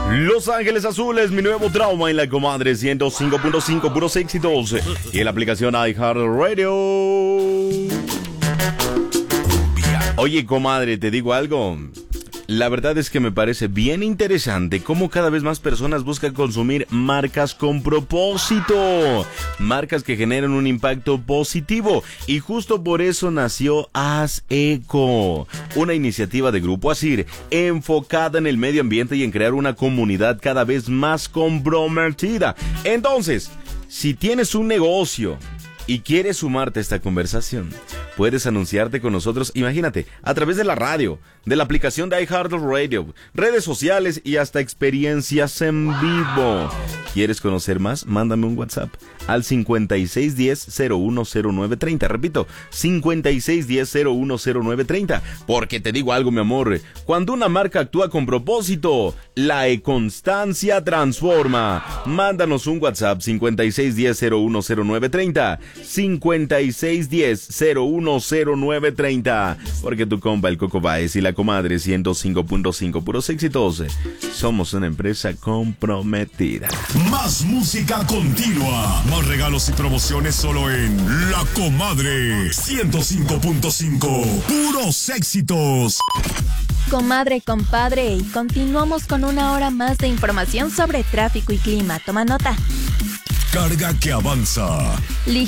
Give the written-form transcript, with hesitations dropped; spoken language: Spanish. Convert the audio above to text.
Los Ángeles Azules, mi nuevo trauma en la comadre 105.5, puros éxitos. Y en la aplicación iHeartRadio. Oye, comadre, te digo algo. La verdad es que me parece bien interesante cómo cada vez más personas buscan consumir marcas con propósito, marcas que generan un impacto positivo, y justo por eso nació Haz Eco, una iniciativa de Grupo Asir enfocada en el medio ambiente y en crear una comunidad cada vez más comprometida. Entonces, si tienes un negocio y quieres sumarte a esta conversación, puedes anunciarte con nosotros, imagínate, a través de la radio, de la aplicación de iHeartRadio, redes sociales y hasta experiencias en vivo. ¿Quieres conocer más? Mándame un WhatsApp al 5610-010930. Repito, 5610-010930. Porque te digo algo, mi amor, cuando una marca actúa con propósito, la constancia transforma. Mándanos un WhatsApp 5610-010930. 5610-010930. Porque tu compa el Coco Baez y la comadre 105.5 puros éxitos. Somos una empresa comprometida. Más música continua, más regalos y promociones solo en La Comadre 105.5 puros éxitos. Comadre, compadre, y continuamos con una hora más de información sobre tráfico y clima. Toma nota. Carga que avanza.